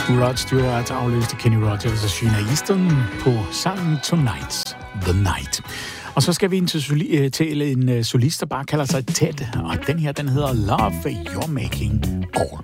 Rod Stewart afløste Kenny Rogers og Sheena Easton på sangen Tonight's the Night. Og så skal vi ind til en solist, der bare kalder sig Ted, og den her, den hedder Love You're Making All